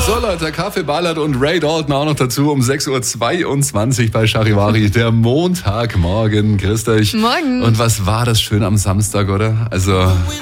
So Leute, Kaffee Ballard und Ray Dalton auch noch dazu um 6.22 Uhr bei Charivari, der Montagmorgen. Grüßt euch. Morgen. Und was war das schön am Samstag, oder? Also